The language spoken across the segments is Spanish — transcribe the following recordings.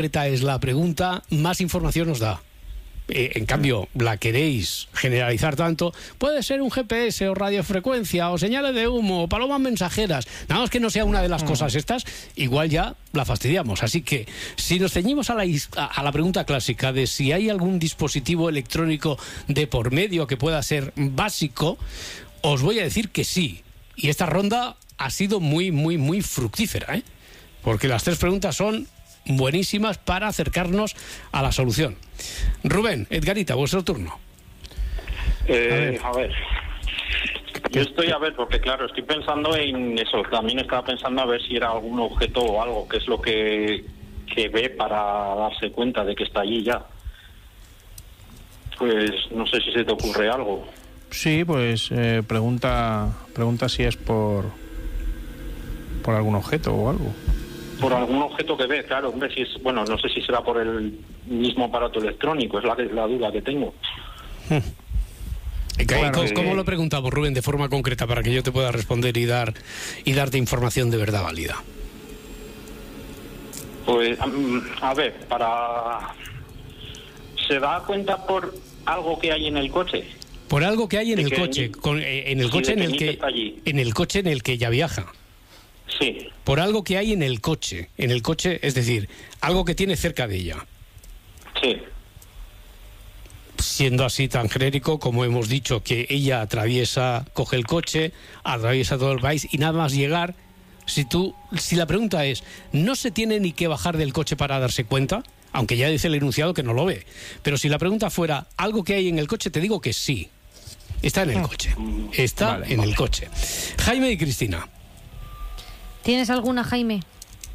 concreta es la pregunta, más información nos da. En cambio, la queréis generalizar tanto, puede ser un GPS o radiofrecuencia o señales de humo o palomas mensajeras. Nada más que no sea una de las cosas estas, igual ya la fastidiamos. Así que, si nos ceñimos a la pregunta clásica de si hay algún dispositivo electrónico de por medio que pueda ser básico, os voy a decir que sí. Y esta ronda ha sido muy, muy, muy fructífera, ¿eh? Porque las 3 preguntas son buenísimas para acercarnos a la solución. Rubén, Edgarita, vuestro turno. A ver. Yo estoy porque claro, estoy pensando en eso. También estaba pensando a ver si era algún objeto o algo, que es lo que ve para darse cuenta de que está allí ya. Pues no sé si se te ocurre algo. Sí, pues pregunta si es por algún objeto o algo. Por algún objeto que ve, claro, hombre, si es, bueno, no sé si será por el mismo aparato electrónico, es la duda que tengo. ¿Cómo lo preguntamos, Rubén, de forma concreta para que yo te pueda responder y darte información de verdad válida? Pues, a ver, ¿se da cuenta por algo que hay en el coche? Por algo que hay en el coche, en el coche en el que ya viaja. Sí. Por algo que hay en el coche, es decir, algo que tiene cerca de ella. Sí. Siendo así tan genérico, como hemos dicho, que ella coge el coche, atraviesa todo el país y nada más llegar, si la pregunta es, ¿no se tiene ni que bajar del coche para darse cuenta? Aunque ya dice el enunciado que no lo ve. Pero si la pregunta fuera, ¿algo que hay en el coche? Te digo que sí. Está en el coche. Está en el coche. Jaime y Cristina. ¿Tienes alguna, Jaime?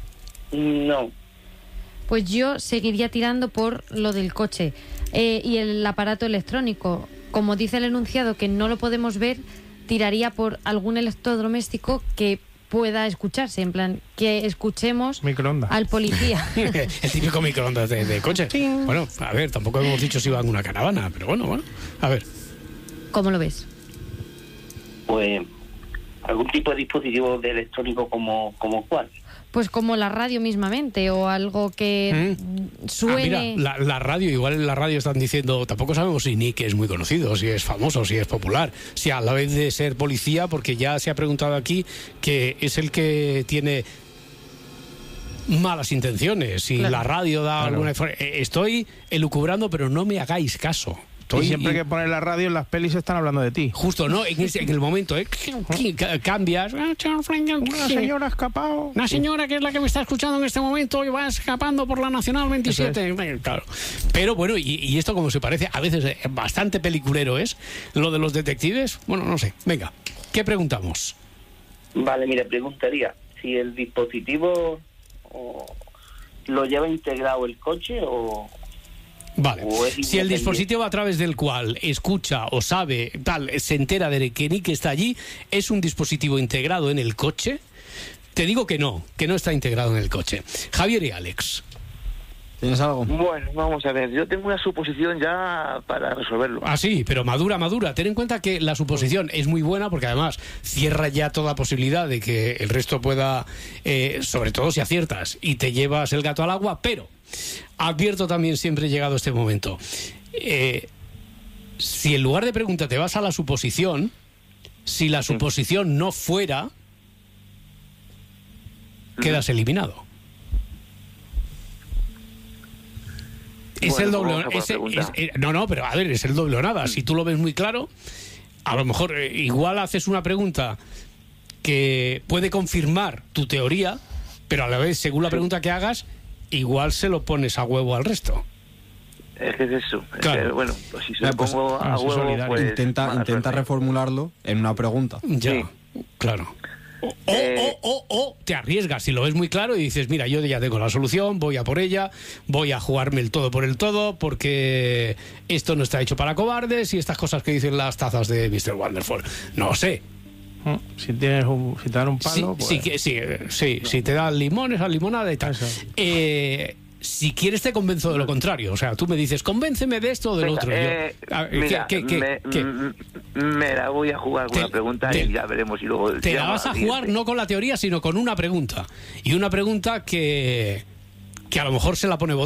No. Pues yo seguiría tirando por lo del coche y el aparato electrónico. Como dice el enunciado que no lo podemos ver, tiraría por algún electrodoméstico que pueda escucharse, en plan, que escuchemos microondas al policía. El típico microondas de coche. Sí. Bueno, a ver, tampoco hemos dicho si va en una caravana, pero bueno, a ver. ¿Cómo lo ves? Pues algún tipo de dispositivo de electrónico como cuál. Pues como la radio mismamente, o algo que suene... Mira, la radio, igual en la radio están diciendo, tampoco sabemos si Nick es muy conocido, si es famoso, si es popular, si a la vez de ser policía, porque ya se ha preguntado aquí que es el que tiene malas intenciones, si la radio da alguna... Estoy elucubrando, pero no me hagáis caso. Y siempre que pones la radio en las pelis están hablando de ti. Justo, ¿no? En el momento, cambias. Una señora ha escapado. Una señora que es la que me está escuchando en este momento y va escapando por la Nacional 27. Claro. Pero bueno, y esto como se parece, a veces bastante peliculero es, lo de los detectives. Bueno, no sé. Venga, ¿qué preguntamos? Vale, mire, preguntaría si el dispositivo lo lleva integrado el coche o... Vale, si el dispositivo a través del cual escucha o sabe, se entera de que Nick está allí, es un dispositivo integrado en el coche, te digo que no está integrado en el coche. Javier y Alex. ¿Tienes algo? Bueno, vamos a ver, yo tengo una suposición ya para resolverlo. Ah, sí, pero madura. Ten en cuenta que la suposición es muy buena porque además cierra ya toda posibilidad de que el resto pueda, sobre todo si aciertas y te llevas el gato al agua, pero advierto también, siempre llegado este momento, si en lugar de pregunta te vas a la suposición, si la suposición no fuera, quedas eliminado. Es el doble. Pero a ver, es el doble o nada. Si tú lo ves muy claro, a lo mejor igual haces una pregunta que puede confirmar tu teoría, pero a la vez, según la pregunta que hagas, igual se lo pones a huevo al resto. Es que es eso. Claro. Es que, bueno, pues si se lo pongo a huevo, pues... Intenta reformularlo en una pregunta. Ya, sí. Claro. O te arriesgas si lo ves muy claro y dices, mira, yo ya tengo la solución, voy a por ella, voy a jugarme el todo por el todo, porque esto no está hecho para cobardes y estas cosas que dicen las tazas de Mr. Wonderful. No sé. Si te dan un palo... Si te dan limones, a limonada y tal. Si quieres te convenzo de lo contrario. O sea, tú me dices, convénceme de esto o del otro. Me la voy a jugar con la pregunta y ya veremos. Y luego te la vas a jugar no con la teoría, sino con una pregunta. Y una pregunta que que a lo mejor se la pone